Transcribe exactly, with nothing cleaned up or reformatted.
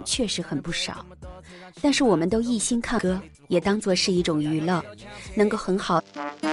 确实很不少，但是我们都一心看歌，也当作是一种娱乐，能够很好。